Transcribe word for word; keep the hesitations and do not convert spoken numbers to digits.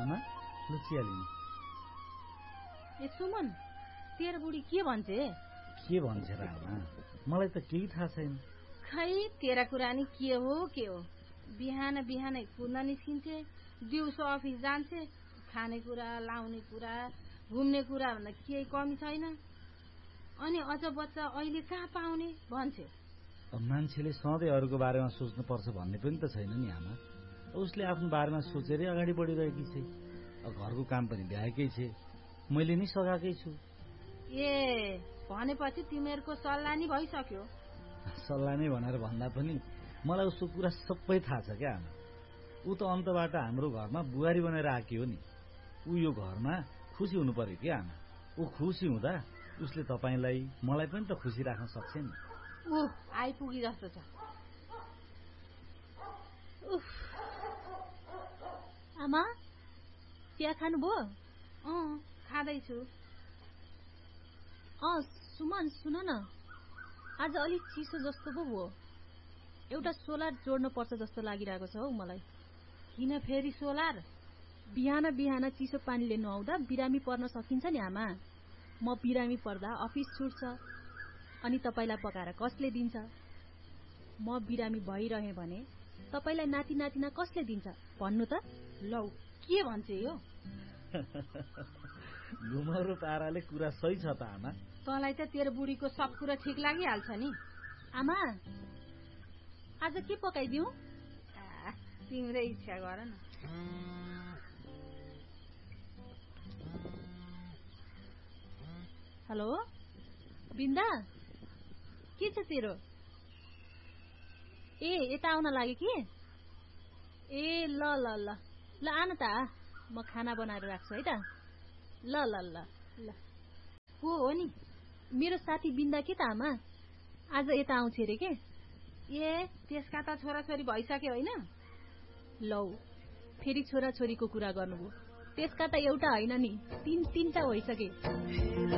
आमा लुचिया लिनु। ए सुमन, तेरो बुढी के भन्छ? के भन्छ र आमा, मलाई त केही थाहा छैन। खै तेरा कुरा नि के हो के हो। बिहान बिहानै कुद्न निस्किन्छे, दिउँसो अफिस जान्छे, खाने कुरा, लाउने कुरा, घुम्ने कुरा भन्दा केही कमी छैन। अनि अझ बच्चा अहिले कहाँ पाउने भन्छे। मान्छेले सधैँ अरूको बारेमा सोच्नुपर्छ भन्ने पनि त छैन नि आमा। उसले आफ्नो बारेमा सोचेरै अगाडि बढिरहेकी छे। घरको काम पनि भ्याएकै छे, मैले नि सघाएकै छु। ए भनेपछि तिमीहरूको सल्लाह नि भइसक्यो। सल्लाह नै भनेर भन्दा पनि मलाई उसको कुरा सबै थाहा छ क्या आमा। ऊ त अन्तबाट हाम्रो घरमा बुहारी बनेर आकी हो नि। ऊ यो घरमा खुसी हुनु पर्यो क्या आमा। ऊ खुसी हुँदा उसले तपाईलाई मलाई पनि त खुसी राख्न सक्छ नि। ऊ आइपुगी जस्तो छ। उफ। आमा चिया खानुभयो? अँ खाँदैछु। अँ सुमन सुन न, आज अलिक चिसो जस्तो पो भयो। एउटा सोलर जोड्नु पर्छ जस्तो लागिरहेको छ हौ मलाई। किन फेरि सोलर? बिहान बिहान चिसो पानीले नुहाउँदा बिरामी पर्न सकिन्छ नि आमा। म बिरामी पर्दा अफिस छुट्छ, अनि तपाईलाई पकाएर कसले दिन्छ? म बिरामी भइरहे भने तपाईलाई नाति नातिना कसले दिन्छ भन्नु त? लौ के भन्छ यो? घुमाउरो पाराले कुरा सही छ त आमा। तँलाई त तेरो बुढीको सब कुरा ठिक लागिहाल्छ नि। आमा आज के पकाइदिउँ? तिम्रै इच्छा गर न। हेलो बिन्दा, के छ तेरो? ए यता आउन लाग्यो कि? ए ल ल ल ल आन त, म खाना बनाएर राख्छु है त। ल ल ल ल। को हो नि? मेरो साथी बिन्दा के त आमा, आज यता आउँछ अरे के? ए त्यसका त छोराछोरी भइसक्यो होइन? लौ फेरि छोराछोरीको कुरा गर्नुभयो। त्यसका त एउटा होइन नि, तीन तीनटा भइसके।